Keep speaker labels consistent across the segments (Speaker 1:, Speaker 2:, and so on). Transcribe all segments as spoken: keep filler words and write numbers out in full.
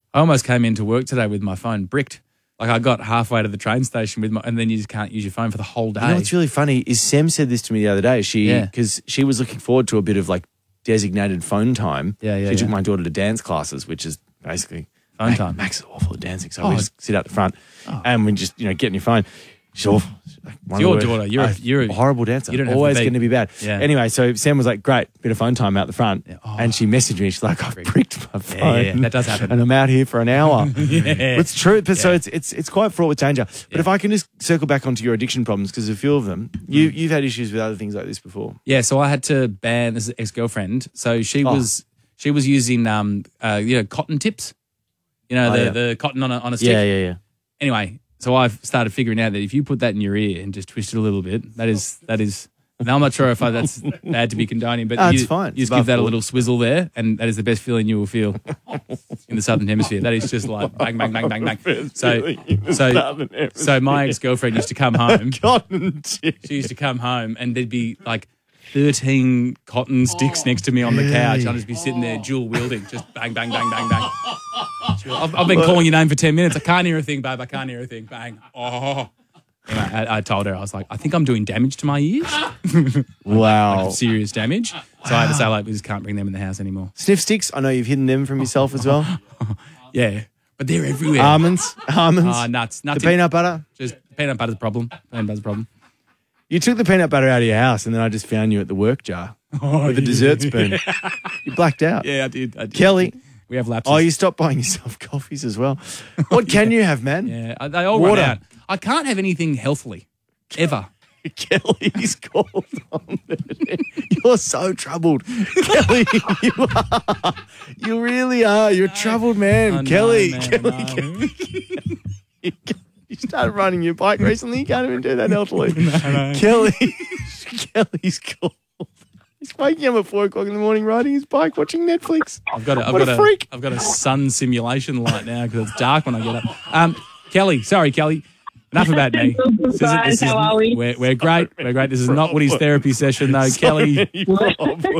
Speaker 1: I almost came into work today with my phone bricked. Like I got halfway to the train station with my, and then you just can't use your phone for the whole day.
Speaker 2: You know what's really funny is Sam said this to me the other day. She,
Speaker 1: Yeah.
Speaker 2: because she was looking forward to a bit of like designated phone time.
Speaker 1: Yeah, yeah,
Speaker 2: She took
Speaker 1: yeah.
Speaker 2: my daughter to dance classes, which is basically
Speaker 1: Phone
Speaker 2: Max,
Speaker 1: time.
Speaker 2: Max is awful at dancing, so
Speaker 1: Oh.
Speaker 2: we just sit out the front and we just you know get in your phone. She's awful. One
Speaker 1: your
Speaker 2: word.
Speaker 1: daughter. You're a-
Speaker 2: Oh,
Speaker 1: you're a-
Speaker 2: horrible dancer.
Speaker 1: you don't have to
Speaker 2: Always
Speaker 1: be.
Speaker 2: going to be bad.
Speaker 1: Yeah.
Speaker 2: Anyway, so Sam was like, "Great, bit of phone time out the front,"
Speaker 1: Oh.
Speaker 2: and she messaged me. She's like, "I've bricked my phone.
Speaker 1: Yeah, yeah, that does happen.
Speaker 2: and I'm out here for an hour."
Speaker 1: Yeah.
Speaker 2: It's true. But so
Speaker 1: Yeah.
Speaker 2: it's it's it's quite fraught with danger. But if I can just circle back onto your addiction problems, because a few of them, you you've had issues with other things like this before.
Speaker 1: Yeah, so I had to ban this ex-girlfriend. So she
Speaker 2: Oh.
Speaker 1: was she was using um uh you know cotton tips, you know
Speaker 2: Oh,
Speaker 1: the
Speaker 2: yeah.
Speaker 1: the cotton on a on a stick.
Speaker 2: Yeah, yeah, yeah.
Speaker 1: Anyway, so I've started figuring out that if you put that in your ear and just twist it a little bit, that is that is. Now I'm not sure if I, that's bad to be condoning, but
Speaker 2: Oh,
Speaker 1: you,
Speaker 2: it's fine.
Speaker 1: you
Speaker 2: It's
Speaker 1: just give
Speaker 2: above
Speaker 1: that a
Speaker 2: board.
Speaker 1: little swizzle there, and that is the best feeling you will feel in the Southern Hemisphere. That is just like bang, bang, bang, bang, bang. So, so, so my ex-girlfriend used to come home.
Speaker 2: Cotton tips.
Speaker 1: She used to come home and there'd be like thirteen cotton sticks next to me on the couch. I'd just be sitting there dual wielding, just bang, bang, bang, bang, bang. She was, I've, I've been calling your name for ten minutes. I can't hear a thing, babe. I can't hear a thing. Bang. Oh. Anyway, I, I told her, I was like, I think I'm doing damage to my ears.
Speaker 2: Wow.
Speaker 1: Serious damage. So I had to say, like, we just can't bring them in the house anymore.
Speaker 2: Sniff sticks. I know you've hidden them from yourself as well.
Speaker 1: Yeah. But they're everywhere.
Speaker 2: Almonds. Almonds.
Speaker 1: Ah, nuts.
Speaker 2: the
Speaker 1: Nuts.
Speaker 2: peanut butter.
Speaker 1: Just peanut butter's the problem. Peanut butter's the problem.
Speaker 2: You took the peanut butter out of your house, and then I just found you at the work jar with a dessert spoon. You blacked out.
Speaker 1: Yeah, I did. I did.
Speaker 2: Kelly.
Speaker 1: We have lapses.
Speaker 2: Oh, you stopped buying yourself coffees as well. What can you have, man?
Speaker 1: Yeah, I- they all
Speaker 2: Water.
Speaker 1: run out. I can't have anything healthily, ever.
Speaker 2: Kelly's called on it. You're so troubled. Kelly, you are. You really are. You're a troubled man.
Speaker 1: I know,
Speaker 2: Kelly,
Speaker 1: man,
Speaker 2: Kelly,
Speaker 1: I know.
Speaker 2: Kelly. You, you started riding your bike recently. You can't even do that healthily. Kelly, Kelly's called. He's waking up at four o'clock in the morning riding his bike, watching Netflix.
Speaker 1: I've got a, I've
Speaker 2: What
Speaker 1: got
Speaker 2: a freak.
Speaker 1: I've got a sun simulation light now because it's dark when I get up. Um, Kelly, sorry, Kelly. Enough about me. This is-
Speaker 3: Guys,
Speaker 1: this is-
Speaker 3: how are we?
Speaker 1: We're, we're great. We're great. This is not Woody's therapy session, though. Kelly, I,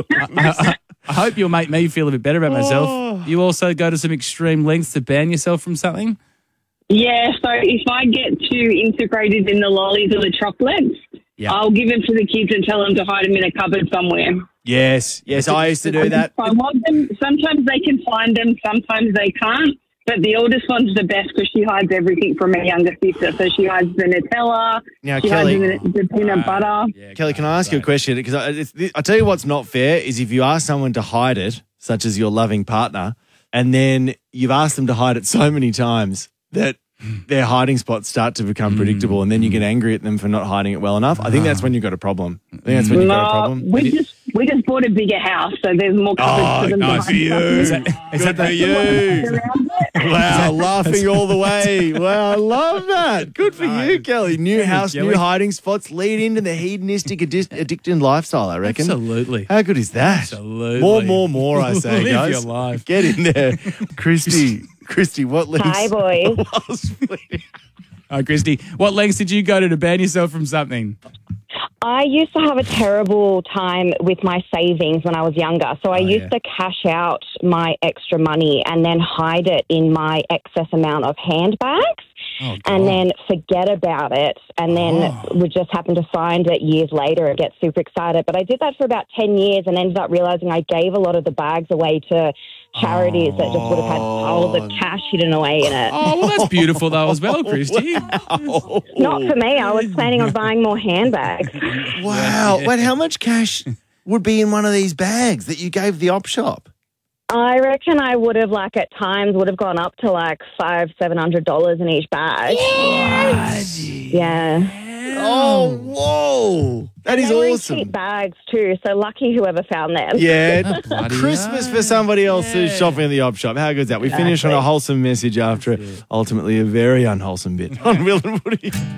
Speaker 1: I, I hope you'll make me feel a bit better about myself.
Speaker 2: Oh.
Speaker 1: You also go to some extreme lengths to ban yourself from something?
Speaker 3: Yeah, so if I get too integrated in the lollies or the chocolates,
Speaker 1: Yeah.
Speaker 3: I'll give them to the kids and tell them to hide them in a cupboard somewhere.
Speaker 2: Yes, yes, I used to do that.
Speaker 3: I want them. Sometimes they can find them, sometimes they can't. But the oldest one's the best because she hides everything from her younger sister. So she hides the Nutella,
Speaker 2: Now,
Speaker 3: she
Speaker 2: Kelly-
Speaker 3: hides the, the peanut butter.
Speaker 1: Yeah,
Speaker 2: Kelly, can I ask you a question? Because I, it's, I tell you what's not fair is if you ask someone to hide it, such as your loving partner, and then you've asked them to hide it so many times that their hiding spots start to become predictable, and then you get angry at them for not hiding it well enough. I think that's when you've got a problem. I think that's when you've got a
Speaker 3: No,
Speaker 2: problem.
Speaker 3: we just we just bought a bigger house, so there's more cupboards for them
Speaker 2: nice
Speaker 3: to
Speaker 2: for
Speaker 3: hide
Speaker 2: you.
Speaker 3: stuff in.
Speaker 1: Is that, is that
Speaker 2: Good for
Speaker 1: the,
Speaker 2: you.
Speaker 3: Around it.
Speaker 2: Wow, laughing all the way. Wow, I love that. Good for you, Kelly. New house, new
Speaker 1: Kelly.
Speaker 2: hiding spots lead into the hedonistic, addi- addicted lifestyle, I reckon.
Speaker 1: Absolutely.
Speaker 2: How good is that?
Speaker 1: Absolutely.
Speaker 2: More, more, more, I say,
Speaker 1: Live
Speaker 2: guys.
Speaker 1: your life.
Speaker 2: Get in there. Christy, Christy, what links?
Speaker 4: Hi, boys.
Speaker 2: Oh, sweetie.
Speaker 1: All right, Christy, what lengths did you go to to ban yourself from something?
Speaker 4: I used to have a terrible time with my savings when I was younger. So I
Speaker 1: Oh,
Speaker 4: used
Speaker 1: yeah.
Speaker 4: to cash out my extra money and then hide it in my excess amount of handbags
Speaker 1: Oh,
Speaker 4: and then forget about it. And then
Speaker 1: Oh.
Speaker 4: would just happen to find it years later and get super excited. But I did that for about ten years and ended up realizing I gave a lot of the bags away to charities that just would have had piles of cash hidden away in it.
Speaker 1: Oh, well, that's beautiful, though, as well, Christy.
Speaker 4: Not for me. I was planning on buying more handbags.
Speaker 2: Wow. Wait, how much cash would be in one of these bags that you gave the op shop?
Speaker 4: I reckon I would have, like, at times would have gone up to like five, seven hundred dollars in each bag. Yeah,
Speaker 2: Oh, whoa. That is
Speaker 4: they were in
Speaker 2: awesome.
Speaker 4: cheap bags too. So lucky whoever found them.
Speaker 2: Yeah,
Speaker 1: Bloody
Speaker 2: Christmas
Speaker 1: hell.
Speaker 2: for somebody else who's
Speaker 1: Yeah.
Speaker 2: shopping at the op shop. How good is that? We finish on a wholesome message after ultimately a very unwholesome bit on Will and Woody.